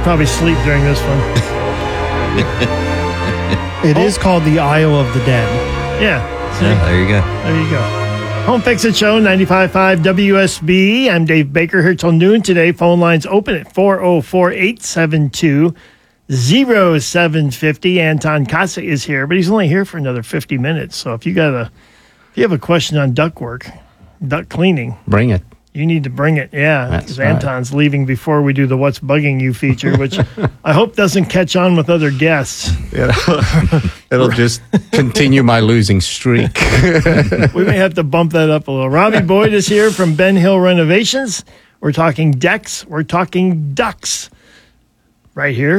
probably sleep during this one. It is called the Isle of the Dead. Yeah. See? Yeah, there you go. There you go. Home Fix It Show, 95.5 WSB. I'm Dave Baker here till noon today. Phone lines open at 404-872-0750. Anton Casa is here, but he's only here for another 50 minutes. So if you have a question on duct work, duct cleaning, Bring it. you need to bring it. Yeah, That's because right. Anton's leaving before we do the What's Bugging You feature, which I hope doesn't catch on with other guests. It'll just continue my losing streak. We may have to bump that up a little. Robbie Boyd is here from Ben Hill Renovations. We're talking decks. We're talking ducks. Right here,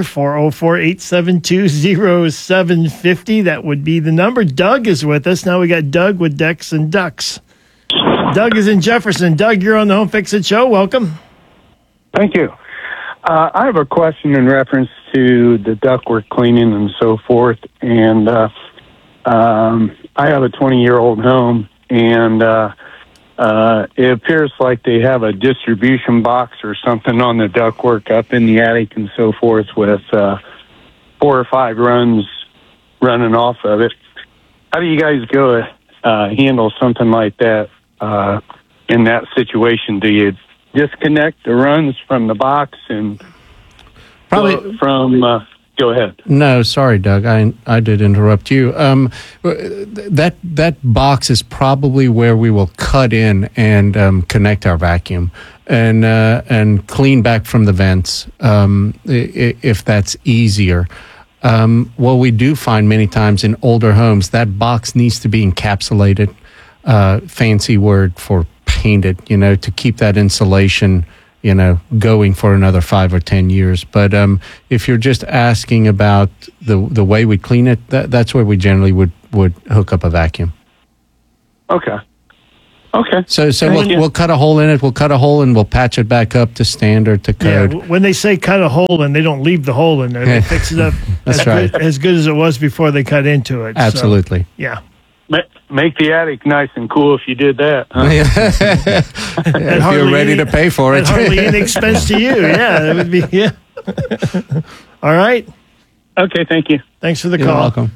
404-872-0750. That would be the number. Doug is with us. Now we got Doug with decks and ducks. Doug is in Jefferson. Doug, you're on the Home Fix It Show. Welcome. Thank you. I have a question in reference to the ductwork cleaning and so forth. And I have a 20-year-old home, and it appears like they have a distribution box or something on the ductwork up in the attic and so forth with 4 or 5 runs running off of it. How do you guys go handle something like that in that situation? Do you disconnect the runs from the box and Probably go ahead. No, sorry, Doug. I did interrupt you. That box is probably where we will cut in and connect our vacuum and clean back from the vents if that's easier. What we do find many times in older homes, that box needs to be encapsulated. Fancy word for painted, to keep that insulation, going for another 5 or 10 years. But if you're just asking about the way we clean it, that's where we generally would hook up a vacuum. Okay. So we'll cut a hole in it. We'll cut a hole and we'll patch it back up to standard, to code. Yeah, when they say cut a hole in, they don't leave the hole in there. They fix it up That's right. as good as it was before they cut into it. Absolutely. So, yeah. Make the attic nice and cool if you did that. Huh? If you're ready to pay for it. Hardly any expense to you. Yeah, that would be, yeah. All right. Okay, thank you. Thanks for the You're call. welcome.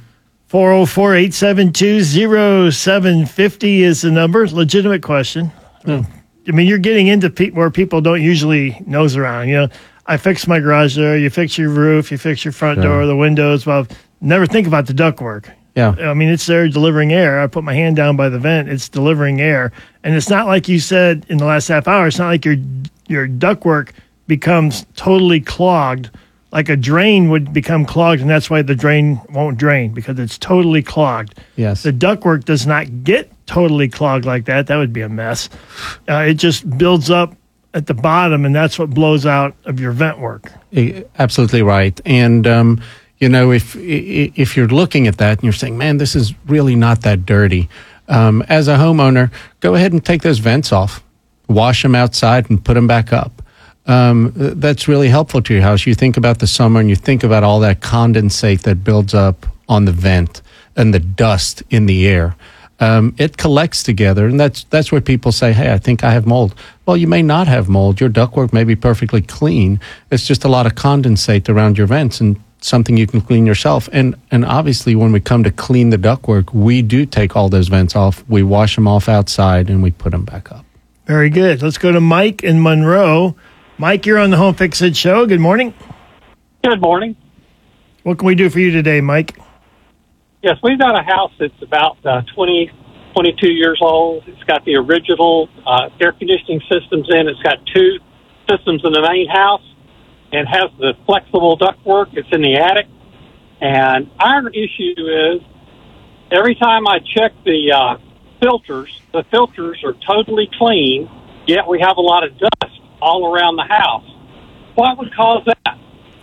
404-872-0750 is the number. Legitimate question. I mean, you're getting into where people don't usually nose around. I fixed my garage door. You fix your roof. You fix your front door, the windows. Well, never think about the ductwork. Yeah. I mean, it's there delivering air. I put my hand down by the vent. It's delivering air. And it's not like you said in the last half hour, it's not like your ductwork becomes totally clogged. Like a drain would become clogged, and that's why the drain won't drain, because it's totally clogged. Yes. The ductwork does not get totally clogged like that. That would be a mess. It just builds up at the bottom, and that's what blows out of your vent work. Absolutely right. And if you're looking at that and you're saying, man, this is really not that dirty, as a homeowner, go ahead and take those vents off, wash them outside and put them back up. That's really helpful to your house. You think about the summer and you think about all that condensate that builds up on the vent and the dust in the air. It collects together, and that's where people say, hey, I think I have mold. Well, you may not have mold. Your ductwork may be perfectly clean. It's just a lot of condensate around your vents and something you can clean yourself. And obviously, when we come to clean the ductwork, we do take all those vents off. We wash them off outside, and we put them back up. Very good. Let's go to Mike in Monroe. Mike, you're on the Home Fix It Show. Good morning. Good morning. What can we do for you today, Mike? Yes, we've got a house that's about 22 years old. It's got the original air conditioning systems in. It's got 2 systems in the main house and has the flexible ductwork. It's in the attic. And our issue is every time I check the filters are totally clean, yet we have a lot of dust all around the house. What would cause that?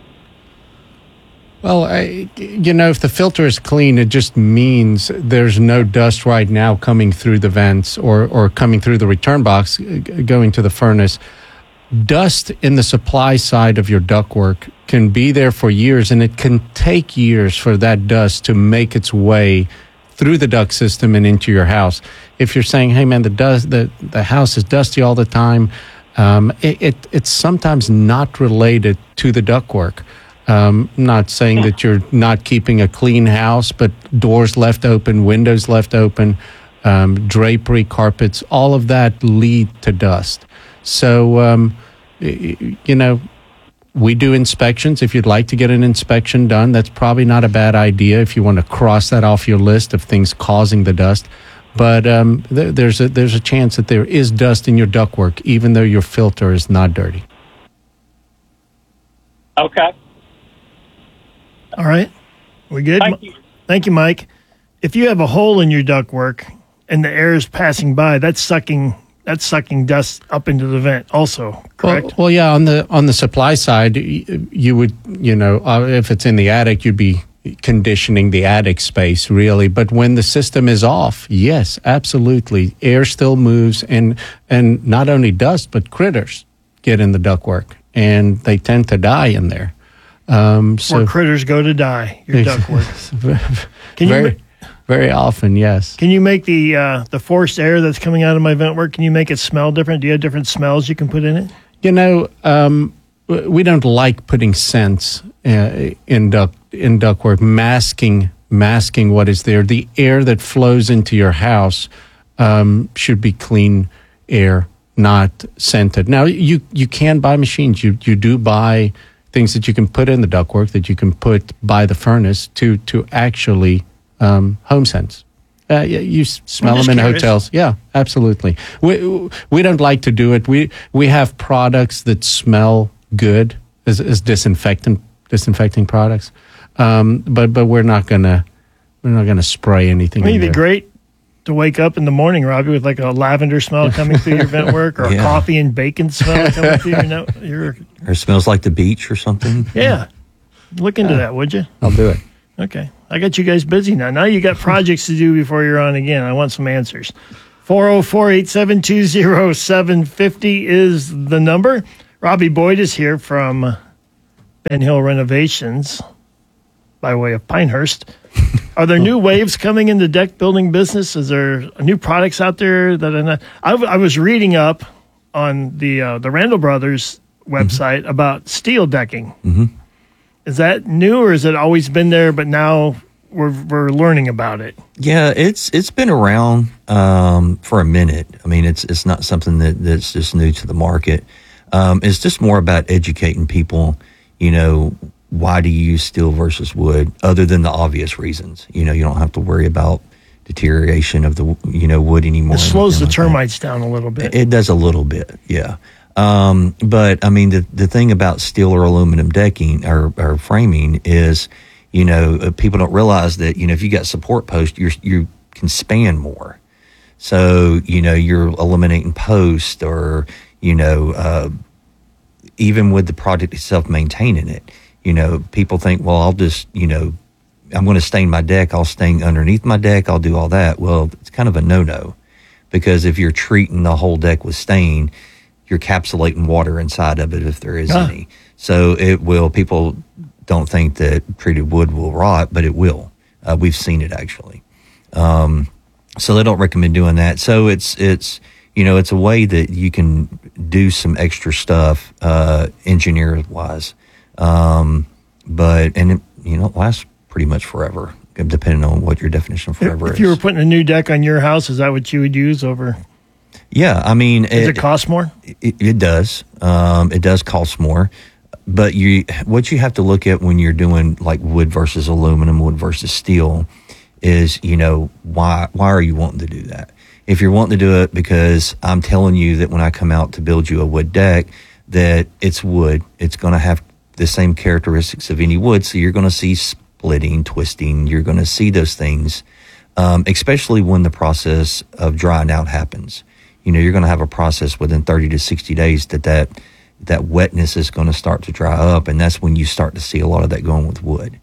Well, if the filter is clean, it just means there's no dust right now coming through the vents or coming through the return box, going to the furnace. Dust in the supply side of your ductwork can be there for years, and it can take years for that dust to make its way through the duct system and into your house. If you're saying, hey, man, the house is dusty all the time, It's sometimes not related to the ductwork. Not saying that you're not keeping a clean house, but doors left open, windows left open, drapery, carpets, all of that lead to dust. So, we do inspections. If you'd like to get an inspection done, that's probably not a bad idea if you want to cross that off your list of things causing the dust. But there's a chance that there is dust in your ductwork, even though your filter is not dirty. Okay. All right. We good? Thank you. Thank you, Mike. If you have a hole in your ductwork and the air is passing by, that's sucking dust up into the vent also, correct? Well, yeah, on the supply side, you would, if it's in the attic, you'd be conditioning the attic space, really. But when the system is off, yes, absolutely. Air still moves, and not only dust, but critters get in the ductwork, and they tend to die in there. Where critters go to die, your ductwork. Very often, yes. Can you make the forced air that's coming out of my ventwork, can you make it smell different? Do you have different smells you can put in it? We don't like putting scents in ductwork, masking what is there. The air that flows into your house should be clean air, not scented. Now, you can buy machines. You do buy things that you can put in the ductwork that you can put by the furnace to actually home scents. You smell them in curious. hotels. Yeah, absolutely. We don't like to do it. We have products that smell good as disinfecting products, but we're not gonna spray anything. Wouldn't in it be there. great to wake up in the morning, Robbie, with like a lavender smell coming through your ventwork, or a coffee and bacon smell coming through your Or it smells like the beach or something. Yeah. Look into that, would you? I'll do it. Okay. I got you guys busy now. Now you got projects to do before you're on again. I want some answers. 404-872-0750 is the number. Robbie Boyd is here from Ben Hill Renovations by way of Pinehurst. Are there new waves coming in the deck building business? Is there new products out there that I was reading up on the Randall Brothers website about steel decking. Mm-hmm. Is that new, or has it always been there, but now we're learning about it? Yeah, it's been around for a minute. I mean, it's not something that's just new to the market. It's just more about educating people, why do you use steel versus wood, other than the obvious reasons. You don't have to worry about deterioration of the, wood anymore. It slows the termites down a little bit. It does a little bit, yeah. But I mean, the thing about steel or aluminum decking or framing is, people don't realize that, if you got support posts, you can span more. So, you're eliminating post, or, even with the project itself, maintaining it, people think, well, I'll just, I'm going to stain my deck. I'll stain underneath my deck. I'll do all that. Well, it's kind of a no-no, because if you're treating the whole deck with stain, you're encapsulating water inside of it if there is any. So it will. People don't think that treated wood will rot, but it will. We've seen it actually. So they don't recommend doing that. So it's it's a way that you can do some extra stuff engineer wise. But it lasts pretty much forever, depending on what your definition of forever is. If you were putting a new deck on your house, is that what you would use over? Yeah, I mean, does it cost more? It does. It does cost more, but what you have to look at when you're doing like wood versus aluminum, wood versus steel, is why are you wanting to do that? If you're wanting to do it because I'm telling you that when I come out to build you a wood deck, that it's wood, it's going to have the same characteristics of any wood, so you're going to see splitting, twisting, you're going to see those things, especially when the process of drying out happens. You're going to have a process within 30 to 60 days that wetness is going to start to dry up, and that's when you start to see a lot of that going with wood.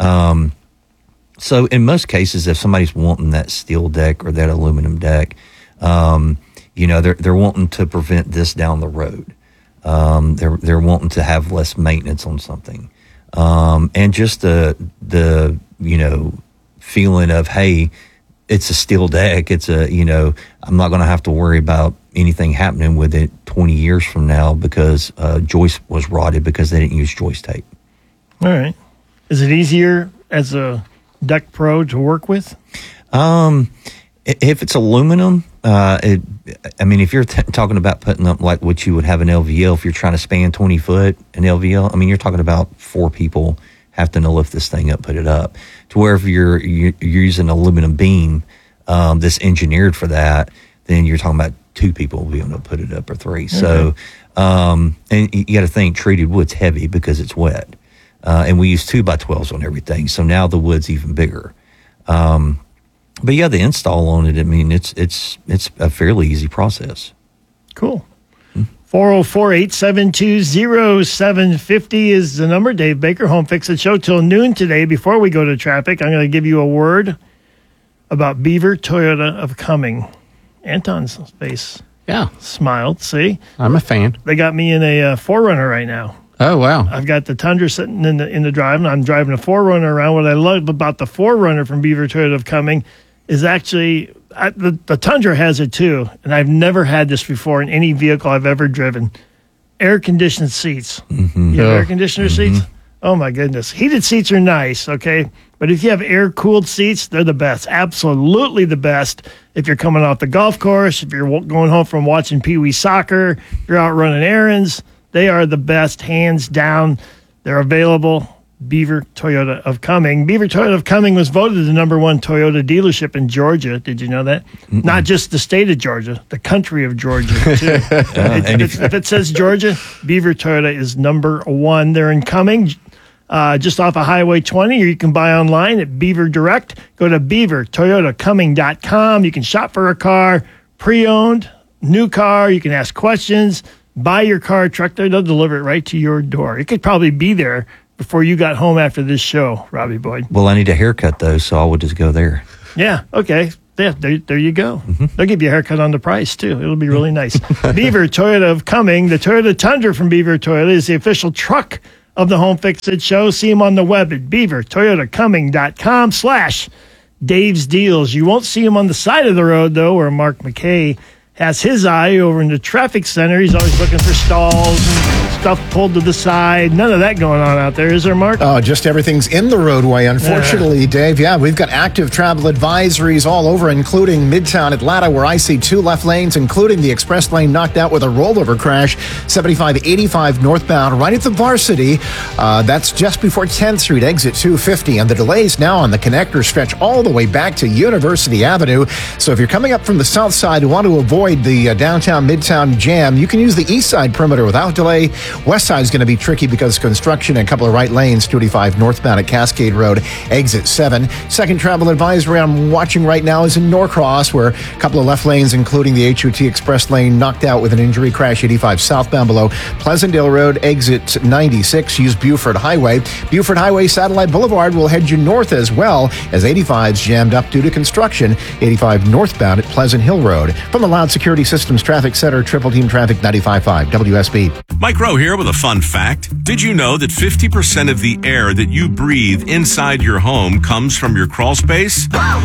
So in most cases, if somebody's wanting that steel deck or that aluminum deck, they're wanting to prevent this down the road. They're wanting to have less maintenance on something, and just the feeling of, hey, it's a steel deck. It's I'm not going to have to worry about anything happening with it 20 years from now because joist was rotted because they didn't use joist tape. All right. Is it easier as a Deck Pro to work with? If it's aluminum, if you're talking about putting up like what you would have an LVL, if you're trying to span 20 foot, an LVL, you're talking about 4 people having to lift this thing up, put it up. To where if you're using an aluminum beam that's engineered for that, then you're talking about 2 people will be able to put it up or 3. Okay. So, and you got to think treated wood's heavy because it's wet. And we use 2x12s on everything. So now the wood's even bigger. But yeah, the install on it, it's a fairly easy process. Cool. 404-872-0750 is the number. Dave Baker, Home Fix It Show till noon today. Before we go to traffic, I'm going to give you a word about Beaver Toyota of Cumming. Anton's face smiled. See? I'm a fan. They got me in a 4Runner right now. Oh, wow. I've got the Tundra sitting in the drive, and I'm driving a 4Runner around. What I love about the 4Runner from Beaver Toyota of Cumming is actually the Tundra has it too, and I've never had this before in any vehicle I've ever driven. Air-conditioned seats. Mm-hmm. You have air-conditioner seats? Oh, my goodness. Heated seats are nice, okay? But if you have air-cooled seats, they're the best. Absolutely the best. If you're coming off the golf course, if you're going home from watching Pee Wee soccer, if you're out running errands, they are the best, hands down. They're available. Beaver Toyota of Cumming. Beaver Toyota of Cumming was voted the #1 Toyota dealership in Georgia. Did you know that? Mm-mm. Not just the state of Georgia, the country of Georgia, too. If it says Georgia, Beaver Toyota is #1. They're in Cumming, just off of Highway 20, or you can buy online at Beaver Direct. Go to beavertoyotacumming.com. You can shop for a car, pre-owned, new car. You can ask questions, buy your car, truck there. They'll deliver it right to your door. It could probably be there before you got home after this show, Robbie Boyd. Well, I need a haircut, though, so I would just go there. Yeah, okay. Yeah, there you go. Mm-hmm. They'll give you a haircut on the price, too. It'll be really nice. Beaver Toyota of Cumming. The Toyota Tundra from Beaver Toyota is the official truck of the Home Fix It Show. See them on the web at beavertoyotacumming.com/Dave's Deals. You won't see him on the side of the road, though, where Mark McKay has his eye over in the traffic center. He's always looking for stalls and stuff pulled to the side. None of that going on out there, is there, Mark? Oh, just everything's in the roadway, unfortunately, Dave. Yeah, we've got active travel advisories all over, including Midtown Atlanta, where I see 2 left lanes, including the express lane knocked out with a rollover crash, 7585 northbound, right at the Varsity. That's just before 10th Street, exit 250. And the delays now on the connector stretch all the way back to University Avenue. So if you're coming up from the south side and want to avoid the downtown Midtown jam, you can use the east side perimeter without delay. West side is going to be tricky because of construction and a couple of right lanes, 285 northbound at Cascade Road, exit 7. Second travel advisory I'm watching right now is in Norcross, where a couple of left lanes, including the HOT Express lane, knocked out with an injury crash, 85 southbound below Pleasantdale Road, exit 96. Use Buford Highway. Buford Highway Satellite Boulevard will head you north as well, as 85 is jammed up due to construction, 85 northbound at Pleasant Hill Road. From the Loud Security Systems Traffic Center, Triple Team Traffic 95.5 WSB. Mike Rowe here with a fun fact. Did you know that 50% of the air that you breathe inside your home comes from your crawl space?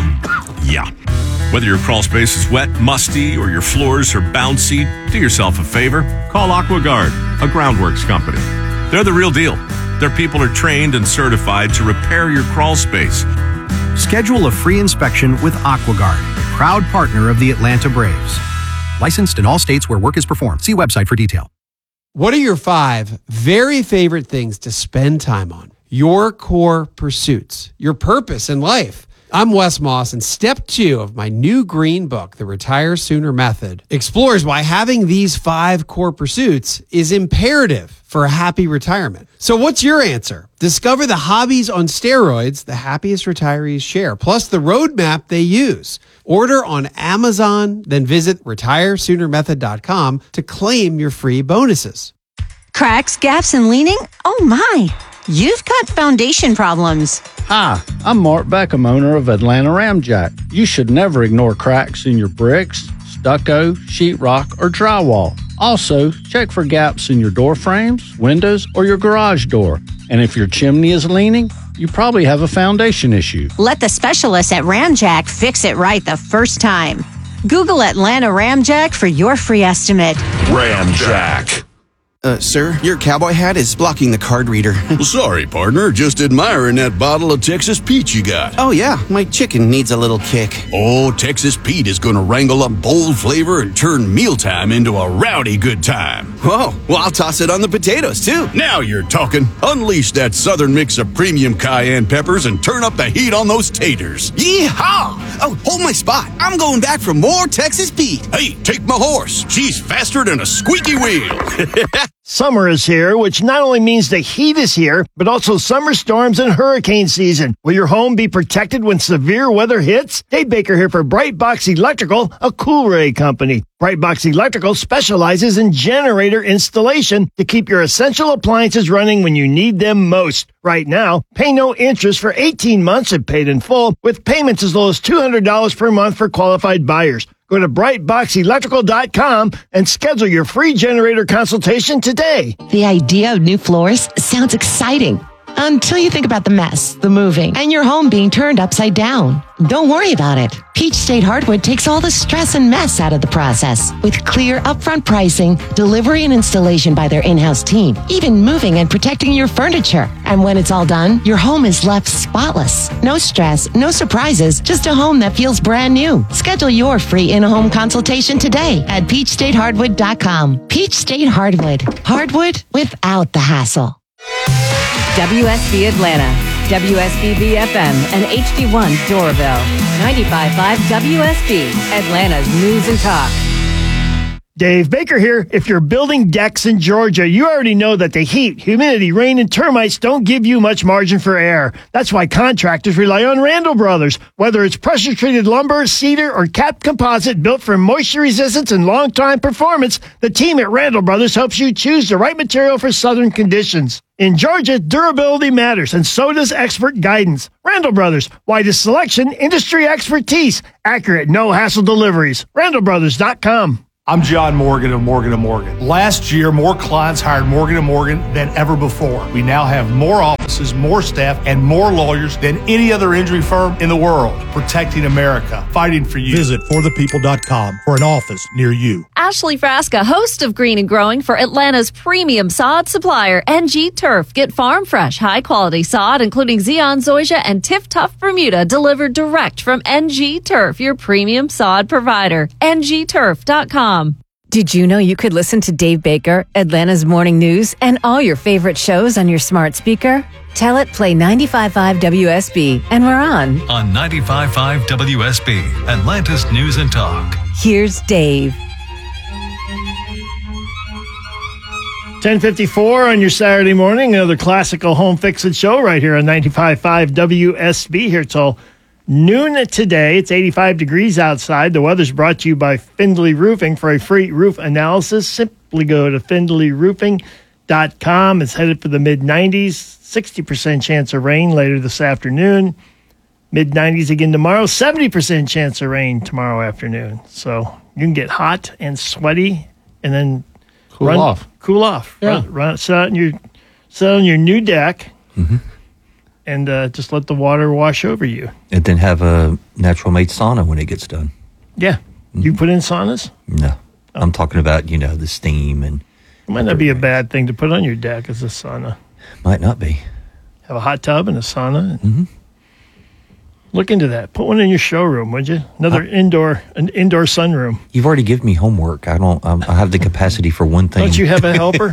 Yeah. Whether your crawl space is wet, musty, or your floors are bouncy, do yourself a favor. Call AquaGuard, a groundworks company. They're the real deal. Their people are trained and certified to repair your crawl space. Schedule a free inspection with AquaGuard, proud partner of the Atlanta Braves. Licensed in all states where work is performed. See website for detail. What are your 5 very favorite things to spend time on? Your core pursuits, your purpose in life. I'm Wes Moss, and step 2 of my new green book, The Retire Sooner Method, explores why having these 5 core pursuits is imperative for a happy retirement. So what's your answer? Discover the hobbies on steroids the happiest retirees share, plus the roadmap they use. Order on Amazon, then visit retiresoonermethod.com to claim your free bonuses. Cracks, gaps, and leaning? Oh my, you've got foundation problems. Hi, I'm Mark Beckham, owner of Atlanta Ramjack. You should never ignore cracks in your bricks, stucco, sheetrock, or drywall. Also, check for gaps in your door frames, windows, or your garage door. And if your chimney is leaning, you probably have a foundation issue. Let the specialists at Ramjack fix it right the first time. Google Atlanta Ramjack for your free estimate. Ramjack. Sir, your cowboy hat is blocking the card reader. Sorry, partner. Just admiring that bottle of Texas Pete you got. Oh, yeah. My chicken needs a little kick. Oh, Texas Pete is going to wrangle up bold flavor and turn mealtime into a rowdy good time. Oh, well, I'll toss it on the potatoes, too. Now you're talking. Unleash that southern mix of premium cayenne peppers and turn up the heat on those taters. Yeehaw! Oh, hold my spot. I'm going back for more Texas Pete. Hey, take my horse. She's faster than a squeaky wheel. Summer is here, which not only means the heat is here, but also summer storms and hurricane season. Will your home be protected when severe weather hits? Dave Baker here for Brightbox Electrical, a Coolray company. Brightbox Electrical specializes in generator installation to keep your essential appliances running when you need them most. Right now, pay no interest for 18 months and paid in full, with payments as low as $200 per month for qualified buyers. Go to brightboxelectrical.com and schedule your free generator consultation today. The idea of new floors sounds exciting until you think about the mess, the moving, and your home being turned upside down. Don't worry about it. Peach State Hardwood takes all the stress and mess out of the process with clear upfront pricing, delivery and installation by their in-house team, even moving and protecting your furniture. And when it's all done, your home is left spotless. No stress, no surprises, just a home that feels brand new. Schedule your free in-home consultation today at peachstatehardwood.com. Peach State Hardwood. Hardwood without the hassle. WSB Atlanta, WSBB FM, and HD1 Doraville. 95.5 WSB, Atlanta's News and Talk. Dave Baker here. If you're building decks in Georgia, you already know that the heat, humidity, rain, and termites don't give you much margin for error. That's why contractors rely on Randall Brothers. Whether it's pressure-treated lumber, cedar, or capped composite built for moisture resistance and long-time performance, the team at Randall Brothers helps you choose the right material for southern conditions. In Georgia, durability matters, and so does expert guidance. Randall Brothers, widest selection, industry expertise, accurate, no-hassle deliveries. RandallBrothers.com. I'm John Morgan of Morgan & Morgan. Last year, more clients hired Morgan & Morgan than ever before. We now have more offices, more staff, and more lawyers than any other injury firm in the world, protecting America, fighting for you. Visit forthepeople.com for an office near you. Ashley Frasca, host of Green and Growing for Atlanta's premium sod supplier, NG Turf. Get farm fresh, high-quality sod, including Zeon Zoysia and Tiff Tough Bermuda, delivered direct from NG Turf, your premium sod provider. ngturf.com. Did you know you could listen to Dave Baker, Atlanta's Morning News, and all your favorite shows on your smart speaker? Tell it play 95.5 WSB, and we're on. On 95.5 WSB, Atlanta's News and Talk. Here's Dave. 10:54 on your Saturday morning, another classical home fix-it show right here on 95.5 WSB here till noon today. It's 85 degrees outside. The weather's brought to you by Findlay Roofing. For a free roof analysis, simply go to findlayroofing.com. It's headed for the mid-90s, 60% chance of rain later this afternoon. Mid-90s again tomorrow, 70% chance of rain tomorrow afternoon. So you can get hot and sweaty and then Cool off. Yeah. Sit on your new deck. Mm-hmm. And just let the water wash over you. And then have a natural made sauna when it gets done. Yeah. You put in saunas? No. I'm talking about, the steam and... It might not be a bad thing to put on your deck as a sauna. Might not be. Have a hot tub and a sauna. Mm-hmm. Look into that. Put one in your showroom, would you? An indoor sunroom. You've already given me homework. I have the capacity for one thing. Don't you have a helper?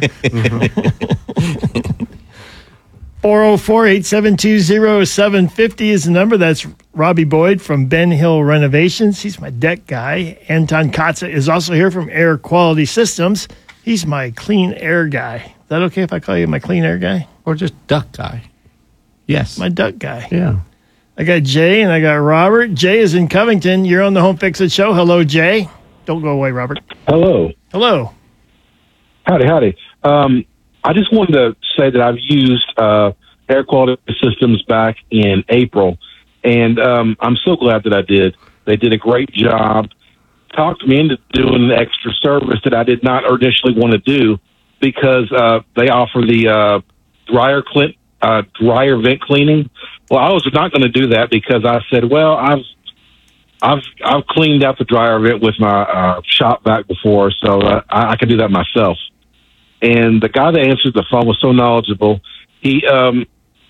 404-872-0750 is the number. That's Robbie Boyd from Ben Hill Renovations. He's my deck guy. Anton Kotza is also here from Air Quality Systems. He's my clean air guy. Is that okay if I call you my clean air guy? Or just duck guy? Yes. My duck guy. Yeah. I got Jay and I got Robert. Jay is in Covington. You're on the Home Fix It Show. Hello, Jay. Don't go away, Robert. Hello. Hello. Howdy. I just wanted to say that I've used Air Quality Systems back in April, and I'm so glad that I did. They did a great job. Talked me into doing an extra service that I did not initially want to do because they offer the dryer vent cleaning. Well, I was not going to do that because I said, well, I've cleaned out the dryer vent with my shop vac before, so I can do that myself. And the guy that answered the phone was so knowledgeable. He taught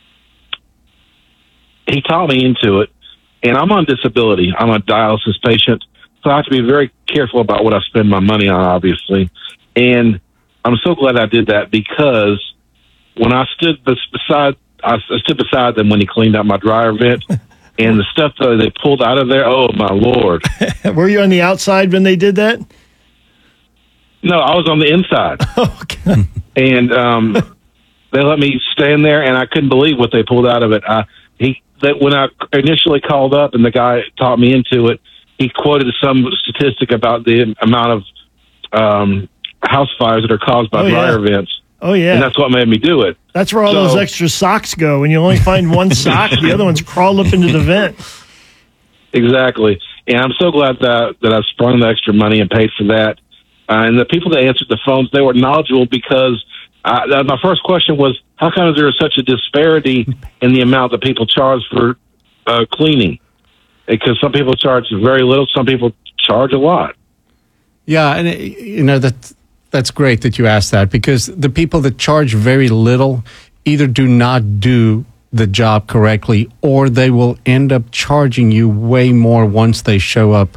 me into it. And I'm on disability. I'm a dialysis patient, so I have to be very careful about what I spend my money on, obviously. And I'm so glad I did that, because when I stood beside them when he cleaned out my dryer vent, and the stuff that they pulled out of there, oh my Lord! Were you on the outside when they did that? No, I was on the inside. Okay. And they let me stand there, and I couldn't believe what they pulled out of it. When I initially called up and the guy taught me into it, he quoted some statistic about the amount of house fires that are caused by dryer vents. Oh, yeah. And that's what made me do it. That's where all those extra socks go. When you only find one sock, the other one's crawled up into the vent. Exactly. And I'm so glad that I sprung the extra money and paid for that. And the people that answered the phones, they were knowledgeable, because my first question was, how come is there such a disparity in the amount that people charge for cleaning? Because some people charge very little, some people charge a lot. Yeah, and that's great that you asked that, because the people that charge very little either do not do the job correctly, or they will end up charging you way more once they show up,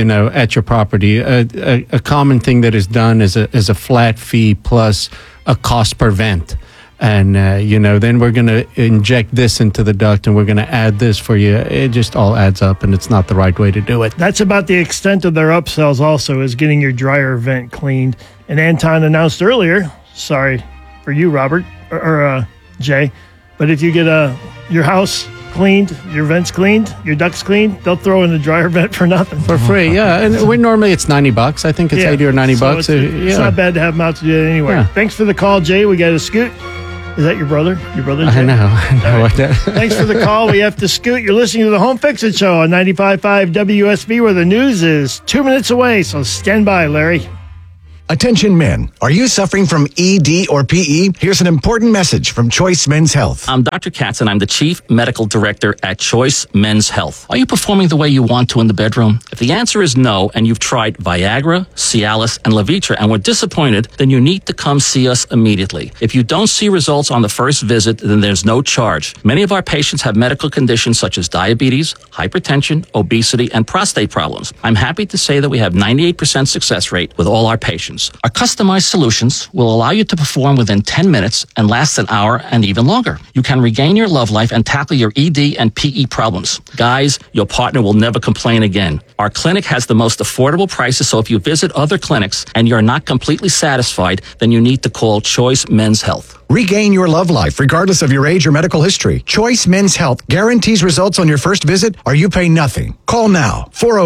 at your property. A common thing that is done is a flat fee plus a cost per vent. And, then we're going to inject this into the duct and we're going to add this for you. It just all adds up, and it's not the right way to do it. That's about the extent of their upsells also, is getting your dryer vent cleaned. And Anton announced earlier, sorry for you, Robert, or Jay, but if you get your house cleaned, your vents cleaned, your ducts cleaned, they'll throw in the dryer vent for nothing. For free, yeah. And normally it's $90. I think it's 80 or 90 bucks. It's not bad to have them out to do it anyway. Yeah. Thanks for the call, Jay. We got to scoot. Is that your brother? Your brother, Jay? I know. Right. Thanks for the call. We have to scoot. You're listening to the Home Fix-It Show on 95.5 WSB, where the news is 2 minutes away. So stand by, Larry. Attention men, are you suffering from ED or PE? Here's an important message from Choice Men's Health. I'm Dr. Katz, and I'm the Chief Medical Director at Choice Men's Health. Are you performing the way you want to in the bedroom? If the answer is no, and you've tried Viagra, Cialis, and Levitra and were disappointed, then you need to come see us immediately. If you don't see results on the first visit, then there's no charge. Many of our patients have medical conditions such as diabetes, hypertension, obesity, and prostate problems. I'm happy to say that we have 98% success rate with all our patients. Our customized solutions will allow you to perform within 10 minutes and last an hour and even longer. You can regain your love life and tackle your ED and PE problems. Guys, your partner will never complain again. Our clinic has the most affordable prices, so if you visit other clinics and you're not completely satisfied, then you need to call Choice Men's Health. Regain your love life regardless of your age or medical history. Choice Men's Health guarantees results on your first visit, or you pay nothing. Call now,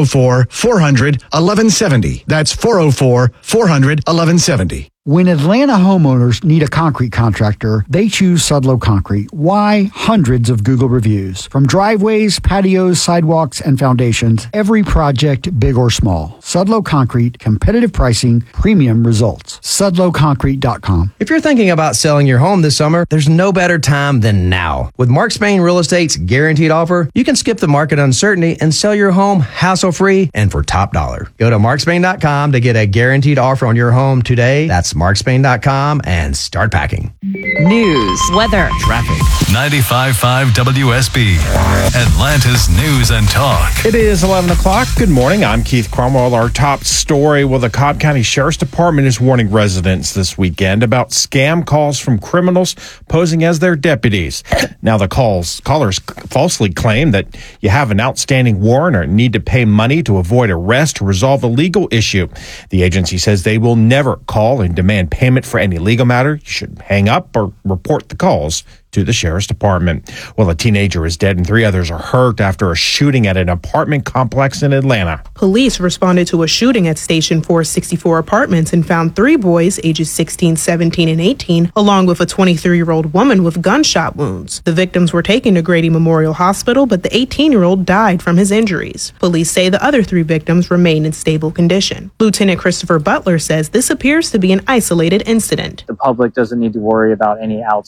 404-400-1170. That's 404-400-1170. When Atlanta homeowners need a concrete contractor, they choose Sudlow Concrete. Why? Hundreds of Google reviews. From driveways, patios, sidewalks, and foundations, every project, big or small. Sudlow Concrete, competitive pricing, premium results. SudlowConcrete.com. If you're thinking about selling your home this summer, there's no better time than now. With Mark Spain Real Estate's guaranteed offer, you can skip the market uncertainty and sell your home hassle-free and for top dollar. Go to markspain.com to get a guaranteed offer on your home today. That's markspain.com and start packing. News, weather, traffic. 95.5 WSB, Atlanta's news and talk. It is 11 o'clock. Good morning. I'm Keith Cromwell. Our top story, the Cobb County Sheriff's Department is warning residents this weekend about scam calls from criminals posing as their deputies. Now, the callers falsely claim that you have an outstanding warrant or need to pay money to avoid arrest to resolve a legal issue. The agency says they will never call and demand payment for any legal matter. You should hang up or report the calls to the Sheriff's Department. Well, a teenager is dead and 3 others are hurt after a shooting at an apartment complex in Atlanta. Police responded to a shooting at Station 464 Apartments and found 3 boys, ages 16, 17, and 18, along with a 23-year-old woman with gunshot wounds. The victims were taken to Grady Memorial Hospital, but the 18-year-old died from his injuries. Police say the other 3 victims remain in stable condition. Lieutenant Christopher Butler says this appears to be an isolated incident. The public doesn't need to worry about any outside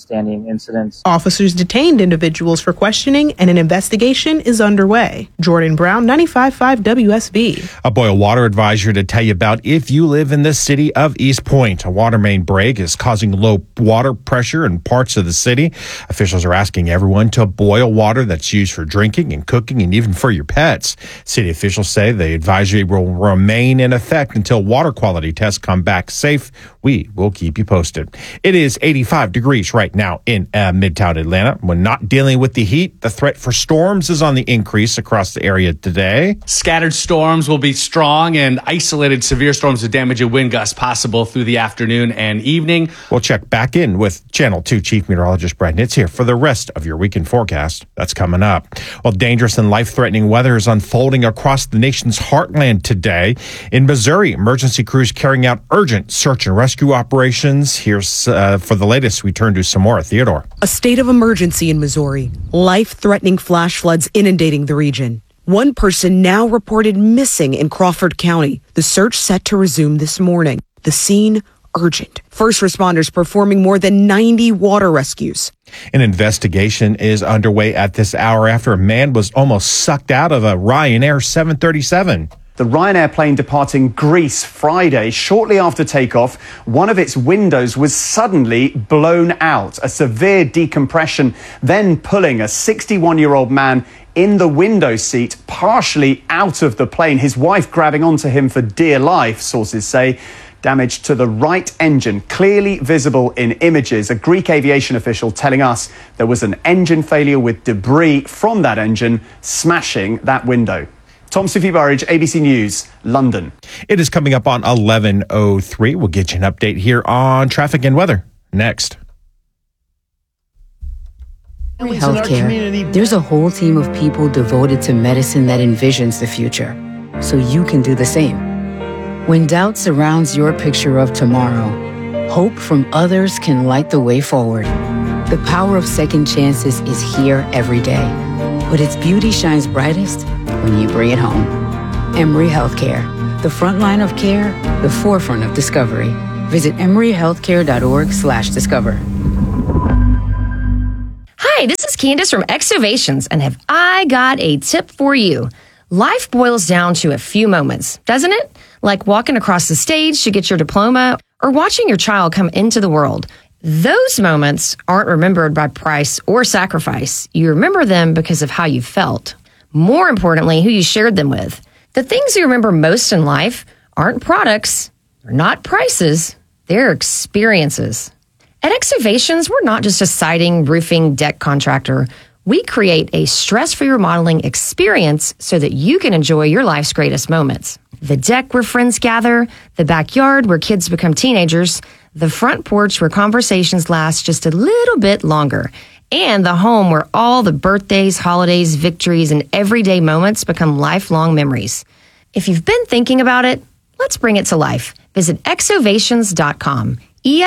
outstanding incidents. Officers detained individuals for questioning, and an investigation is underway. Jordan Brown, 95.5 WSB. A boil water advisory to tell you about if you live in the city of East Point. A water main break is causing low water pressure in parts of the city. Officials are asking everyone to boil water that's used for drinking and cooking and even for your pets. City officials say the advisory will remain in effect until water quality tests come back safe. We will keep you posted. It is 85 degrees right now in Midtown Atlanta. When not dealing with the heat, the threat for storms is on the increase across the area today. Scattered storms will be strong and isolated severe storms with damage and wind gusts possible through the afternoon and evening. We'll check back in with Channel 2 Chief Meteorologist Brad Nitz here for the rest of your weekend forecast. That's coming up. Well, dangerous and life-threatening weather is unfolding across the nation's heartland today. In Missouri, emergency crews carrying out urgent search and rescue operations. Here's for the latest, we turn to Samora Theodore. A state of emergency in Missouri. Life-threatening flash floods inundating the region. One person now reported missing in Crawford County. The search set to resume this morning. The scene urgent. First responders performing more than 90 water rescues. An investigation is underway at this hour after a man was almost sucked out of a Ryanair 737. The Ryanair plane departing Greece Friday, shortly after takeoff, one of its windows was suddenly blown out. A severe decompression, then pulling a 61-year-old man in the window seat, partially out of the plane. His wife grabbing onto him for dear life, sources say. Damage to the right engine, clearly visible in images. A Greek aviation official telling us there was an engine failure with debris from that engine smashing that window. Tom Sufi Burridge, ABC News, London. It is coming up on 11:03. We'll get you an update here on traffic and weather next. Healthcare. There's a whole team of people devoted to medicine that envisions the future, so you can do the same. When doubt surrounds your picture of tomorrow, hope from others can light the way forward. The power of second chances is here every day, but its beauty shines brightest when you bring it home. Emory Healthcare, the front line of care, the forefront of discovery. Visit emoryhealthcare.org/discover. Hi, this is Candace from Exovations, and have I got a tip for you. Life boils down to a few moments, doesn't it? Like walking across the stage to get your diploma or watching your child come into the world. Those moments aren't remembered by price or sacrifice. You remember them because of how you felt. More importantly, who you shared them with. The things you remember most in life aren't products, they're not prices, they're experiences. At Exovations, we're not just a siding, roofing, deck contractor. We create a stress-free remodeling experience so that you can enjoy your life's greatest moments. The deck where friends gather, the backyard where kids become teenagers, the front porch where conversations last just a little bit longer, and the home where all the birthdays, holidays, victories, and everyday moments become lifelong memories. If you've been thinking about it, let's bring it to life. Visit exovations.com,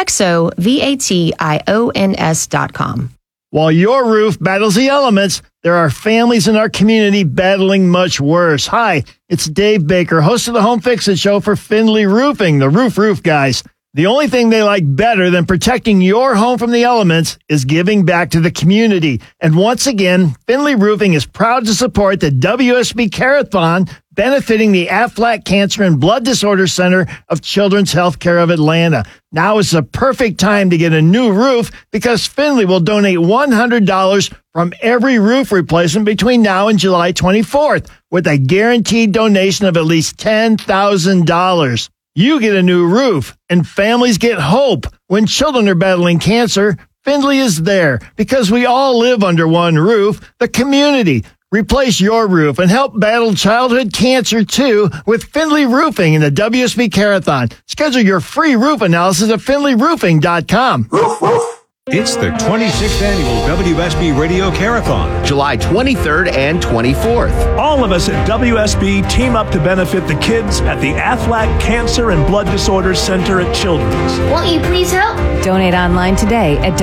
EXOVATIONS.com. While your roof battles the elements, there are families in our community battling much worse. Hi, it's Dave Baker, host of the Home Fix-It Show for Findlay Roofing, the roof guys. The only thing they like better than protecting your home from the elements is giving back to the community. And once again, Findlay Roofing is proud to support the WSB Carathon, benefiting the Aflac Cancer and Blood Disorders Center of Children's Healthcare of Atlanta. Now is the perfect time to get a new roof because Findlay will donate $100 from every roof replacement between now and July 24th with a guaranteed donation of at least $10,000. You get a new roof, and families get hope. When children are battling cancer, Findlay is there because we all live under one roof, the community. Replace your roof and help battle childhood cancer, too, with Findlay Roofing in the WSB Carathon. Schedule your free roof analysis at findlayroofing.com. It's the 26th annual WSB Radio Carathon, July 23rd and 24th. All of us at WSB team up to benefit the kids at the Aflac Cancer and Blood Disorders Center at Children's. Won't you please help? Donate online today at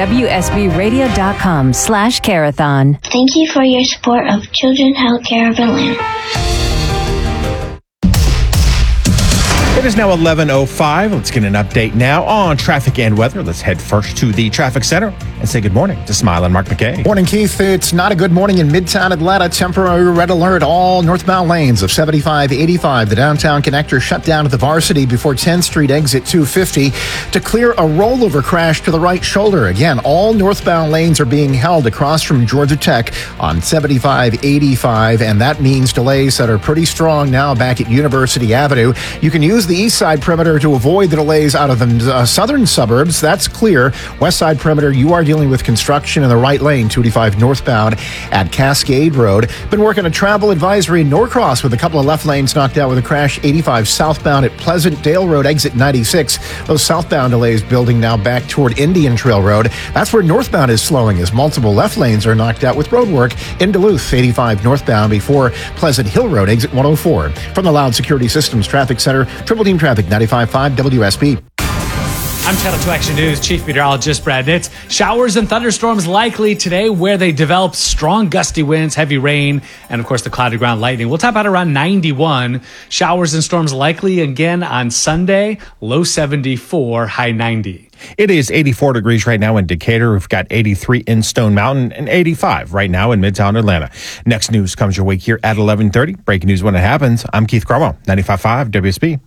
WSBradio.com/Carathon. Thank you for your support of Children's Healthcare of Atlanta. It is now 11:05. Let's get an update now on traffic and weather. Let's head first to the traffic center and say good morning to Smile and Mark McKay. Morning, Keith. It's not a good morning in Midtown Atlanta. Temporary red alert. All northbound lanes of 75, 85. The downtown connector shut down at the Varsity before 10th Street exit 250 to clear a rollover crash to the right shoulder. Again, all northbound lanes are being held across from Georgia Tech on 75, 85, and that means delays that are pretty strong now back at University Avenue. You can use the east side perimeter to avoid the delays out of the southern suburbs. That's clear. West side perimeter, you are dealing with construction in the right lane, 285 northbound at Cascade Road. Been working a travel advisory in Norcross with a couple of left lanes knocked out with a crash. 85 southbound at Pleasant Dale Road, exit 96. Those southbound delays building now back toward Indian Trail Road. That's where northbound is slowing as multiple left lanes are knocked out with road work in Duluth, 85 northbound before Pleasant Hill Road, exit 104. From the Loud Security Systems Traffic Center, Triple Team Traffic, 95.5 WSB. I'm Channel 2 Action News Chief Meteorologist Brad Nitz. Showers and thunderstorms likely today where they develop strong gusty winds, heavy rain, and of course the cloudy ground lightning. We'll top out around 91. Showers and storms likely again on Sunday, low 74, high 90. It is 84 degrees right now in Decatur. We've got 83 in Stone Mountain and 85 right now in Midtown Atlanta. Next news comes your way here at 11:30. Breaking news when it happens. I'm Keith Cromwell, 95.5 WSB.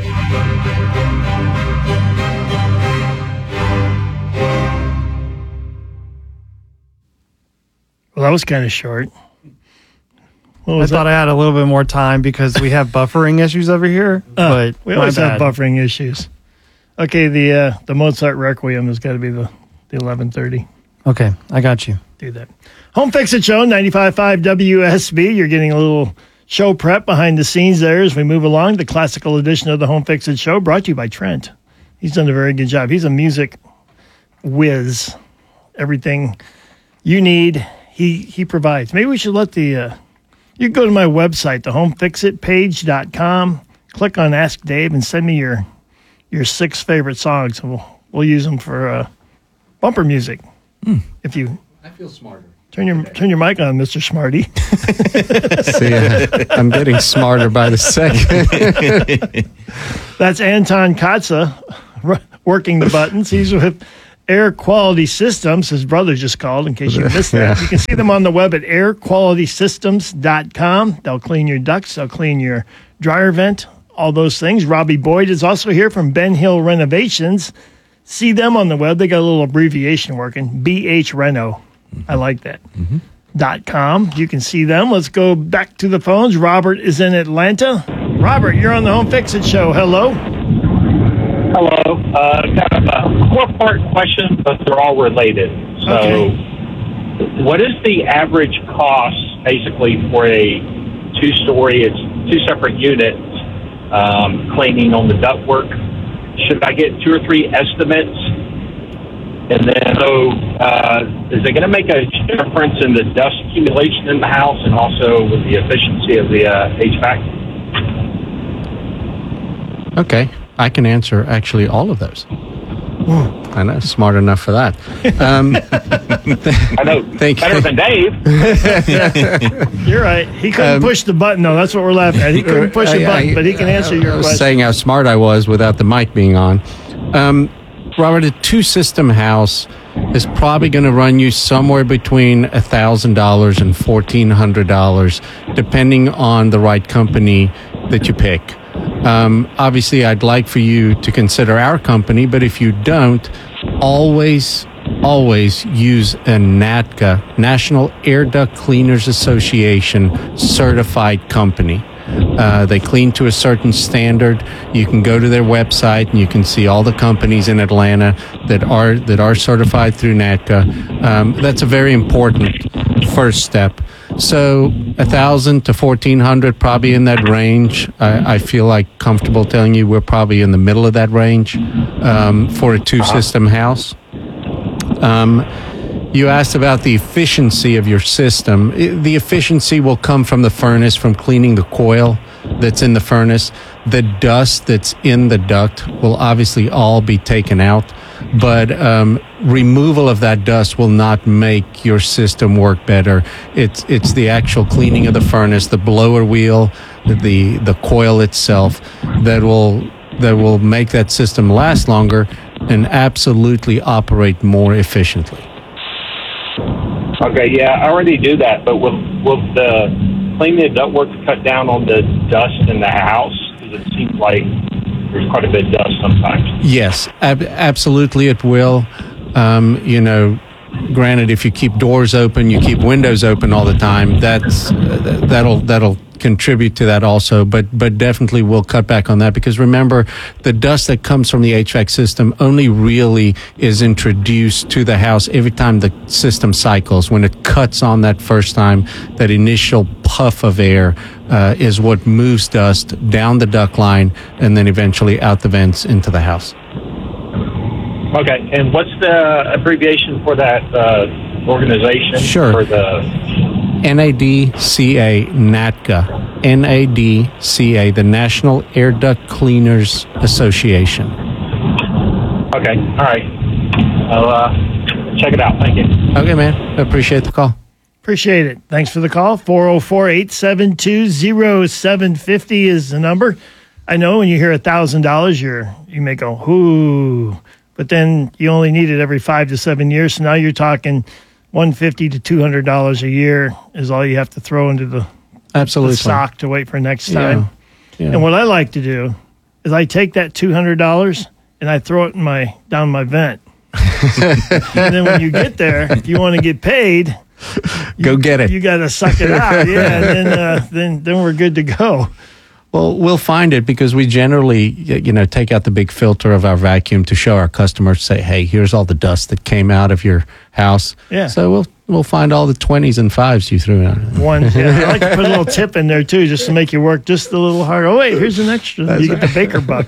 Well, that was kind of short. I thought I had a little bit more time because we have buffering issues over here. But we always have buffering issues. Okay, the Mozart Requiem has got to be the 11:30. Okay, I got you. Do that. Home Fix It Show, 95.5 WSB. You're getting a little show prep behind the scenes there as we move along. The classical edition of the Home Fix It Show brought to you by Trent. He's done a very good job. He's a music whiz. Everything you need, he provides. Maybe we should let you go to my website, thehomefixitpage.com, click on Ask Dave, and send me your 6 favorite songs, and we'll use them for bumper music. If you, I feel smarter. Turn your mic on, Mr. Smarty. See, I'm getting smarter by the second. That's Anton Kotza working the buttons. He's with Air Quality Systems. His brother just called in case you missed that. You can see them on the web at airqualitysystems.com. They'll clean your ducts. They'll clean your dryer vent, all those things. Robbie Boyd is also here from Ben Hill Renovations. See them on the web. They got a little abbreviation working, BH Reno. I like that. .com. You can see them. Let's go back to the phones. Robert is in Atlanta. Robert, you're on the Home Fix It Show. Hello. Hello. Kind of a 4-part question, but they're all related. So, What is the average cost, basically, for a 2-story? It's 2 separate units, cleaning on the ductwork. Should I get 2 or 3 estimates? And then, is it going to make a difference in the dust accumulation in the house and also with the efficiency of the HVAC? Okay. I can answer actually all of those. I know, smart enough for that. I know, better than Dave. You're right. He couldn't push the button, though. That's what we're laughing at. He couldn't push the button, but he can answer your question. I was question. saying how smart I was without the mic being on. Robert, a 2-system house is probably going to run you somewhere between $1,000 and $1,400, depending on the right company that you pick. Obviously, I'd like for you to consider our company, but if you don't, always use a NADCA, National Air Duct Cleaners Association certified company. They clean to a certain standard. You can go to their website and you can see all the companies in Atlanta that are certified through NADCA. That's a very important first step. So 1,000 to 1,400, probably in that range. I feel like comfortable telling you we're probably in the middle of that range for a 2-system house. You asked about the efficiency of your system. The efficiency will come from the furnace, from cleaning the coil that's in the furnace. The dust that's in the duct will obviously all be taken out, but removal of that dust will not make your system work better. It's the actual cleaning of the furnace, the blower wheel, the coil itself that will make that system last longer and absolutely operate more efficiently. Okay, yeah, I already do that, but will the cleaning the ductwork cut down on the dust in the house? Because it seems like there's quite a bit of dust sometimes. Yes, absolutely it will. Granted, if you keep doors open, you keep windows open all the time, that'll contribute to that also, but definitely we'll cut back on that, because remember, the dust that comes from the HVAC system only really is introduced to the house every time the system cycles. When it cuts on that first time, that initial puff of air is what moves dust down the duct line and then eventually out the vents into the house. Okay, and what's the abbreviation for that organization? Sure. For the NADCA, NADCA, NADCA, the National Air Duct Cleaners Association. Okay, all right. I'll check it out. Thank you. Okay, man. I appreciate the call. Appreciate it. Thanks for the call. 404-872-0750 is the number. I know when you hear $1,000, you may go, ooh. But then you only need it every 5 to 7 years. So now you're talking $150 to $200 a year is all you have to throw into the sock to wait for next time. Yeah. And what I like to do is I take that $200 and I throw it down my vent. And then when you get there, if you want to get paid, go get it. You got to suck it out. Yeah, and then we're good to go. Well, we'll find it, because we generally, take out the big filter of our vacuum to show our customers, say, hey, here's all the dust that came out of your house. Yeah. So we'll find all the 20s and 5s you threw out. I like to put a little tip in there, too, just to make you work just a little harder. Oh, wait, here's an extra. You get the Baker buck.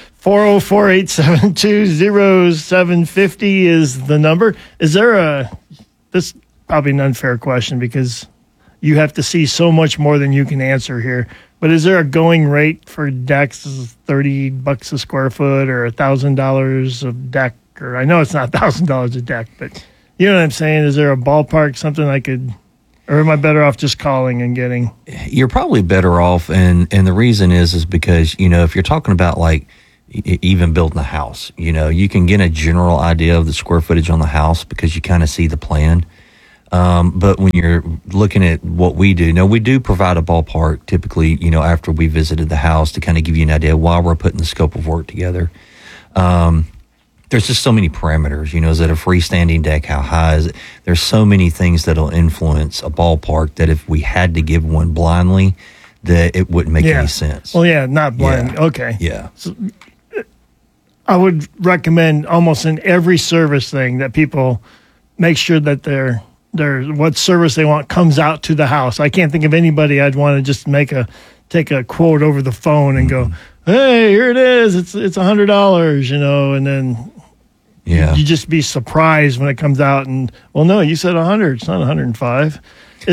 404-872-0750 is the number. Is there this is probably an unfair question, because you have to see so much more than you can answer here. But is there a going rate for decks, $30 a square foot or $1,000 a deck? Or I know it's not $1,000 a deck, but you know what I'm saying? Is there a ballpark, something I could, or am I better off just calling and getting? You're probably better off, and the reason is because, if you're talking about like even building a house, you can get a general idea of the square footage on the house because you kind of see the plan. But when you're looking at what we do, we do provide a ballpark typically, after we visited the house to kind of give you an idea while we're putting the scope of work together. There's just so many parameters, is it a freestanding deck? How high is it? There's so many things that'll influence a ballpark that if we had to give one blindly, that it wouldn't make any sense. Well, yeah, not blindly. Yeah. Okay. Yeah. So, I would recommend almost in every service thing that people make sure that their what service they want comes out to the house. I can't think of anybody I'd want to just take a quote over the phone and go, hey, here it is. It's $100, and then you just be surprised when it comes out and, well, no, you said 100. It's not 105.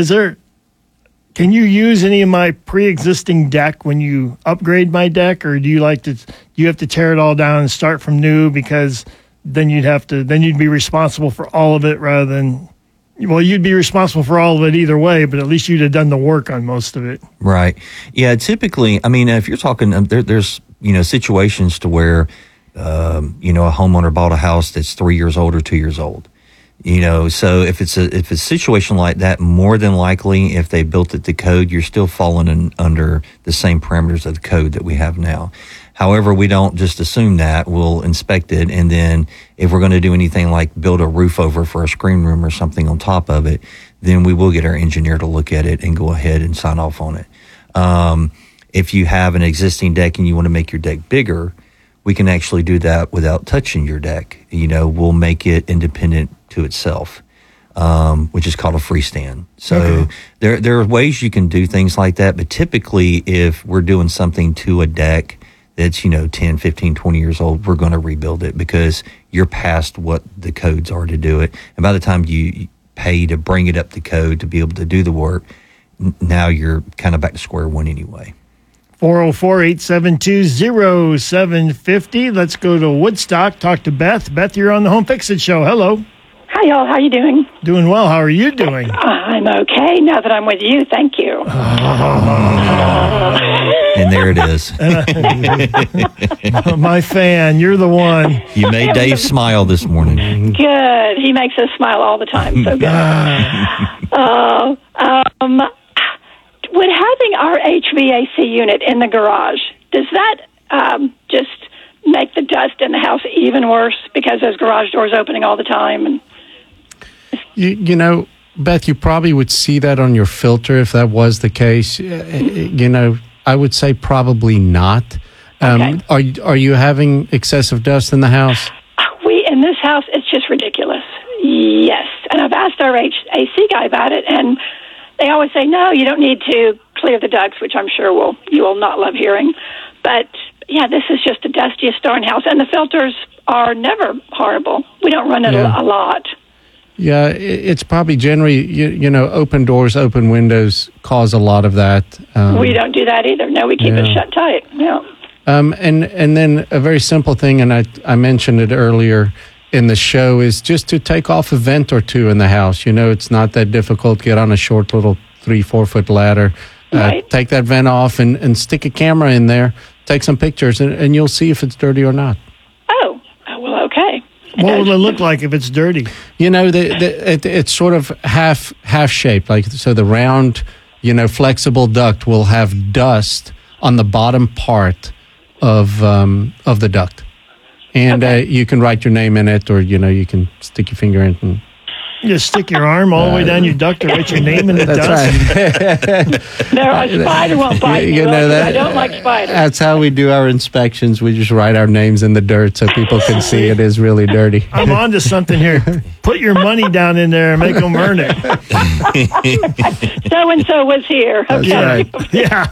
Can you use any of my pre-existing deck when you upgrade my deck, or do you have to tear it all down and start from new, because then you'd be responsible for all of it rather than, well, you'd be responsible for all of it either way, but at least you'd have done the work on most of it. Right. Yeah, typically, if you're talking, there's, situations to where, a homeowner bought a house that's 3 years old or 2 years old. So if it's a situation like that, more than likely, if they built it to code, you're still falling under the same parameters of the code that we have now. However, we don't just assume that. We'll inspect it, and then if we're going to do anything like build a roof over for a screen room or something on top of it, then we will get our engineer to look at it and go ahead and sign off on it. If you have an existing deck and you want to make your deck bigger, we can actually do that without touching your deck. We'll make it independent to itself, which is called a freestand. So there are ways you can do things like that, but typically if we're doing something to a deck that's, 10, 15, 20 years old, we're going to rebuild it because you're past what the codes are to do it. And by the time you pay to bring it up to code to be able to do the work, now you're kind of back to square one anyway. 404-872-0750. Let's go to Woodstock. Talk to Beth. Beth, you're on the Home Fix It Show. Hello. Hi, y'all. How you doing? Doing well. How are you doing? I'm okay now that I'm with you. Thank you. And there it is. My fan, you're the one. You made Dave smile this morning. Good. He makes us smile all the time. So good. With having our HVAC unit in the garage, does that just make the dust in the house even worse because those garage doors opening all the time? And You know, Beth, you probably would see that on your filter if that was the case. You know, I would say probably not. Okay. Are you having excessive dust in the house? In this house, it's just ridiculous. Yes. And I've asked our AC guy about it, and they always say, no, you don't need to clear the ducts, which I'm sure you will not love hearing. But, yeah, this is just the dustiest darn house. And the filters are never horrible. We don't run it a lot. Yeah, it's probably generally, you know, open doors, open windows cause a lot of that. We don't do that either. No, we keep it shut tight. Yeah. And then a very simple thing, and I mentioned it earlier in the show, is just to take off a vent or two in the house. You know, it's not that difficult. Get on a short little 3-4 foot ladder, take that vent off and stick a camera in there, take some pictures, and you'll see if it's dirty or not. Oh well, okay. What will it look like if it's dirty? You know, it's sort of half shaped, like so. The round, you know, flexible duct will have dust on the bottom part of the duct, and you can write your name in it, or you know, you can stick your finger in it. And, you just stick your arm all the way down your duct to write your name in the dust. Right. No, a spider won't bite me. I don't like spiders. That's how we do our inspections. We just write our names in the dirt so people can see it is really dirty. I'm on to something here. Put your money down in there and make them earn it. So-and-so was here. Okay. That's right. Yeah.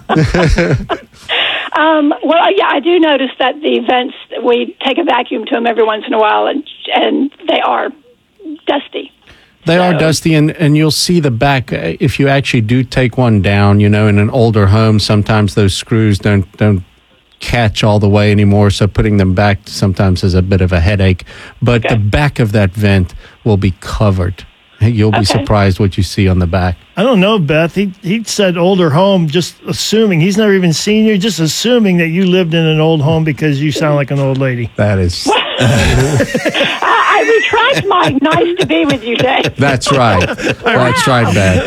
Well, yeah, I do notice that the vents, we take a vacuum to them every once in a while, and they are dusty. They are dusty, and you'll see the back. If you actually do take one down, you know, in an older home, sometimes those screws don't catch all the way anymore, so putting them back sometimes is a bit of a headache. But the back of that vent will be covered. You'll be surprised what you see on the back. I don't know, Beth. He said older home, just assuming. He's never even seen you, just assuming that you lived in an old home because you sound like an old lady. That is... I retract my nice to be with you, Dave. That's right. That's right, Beth.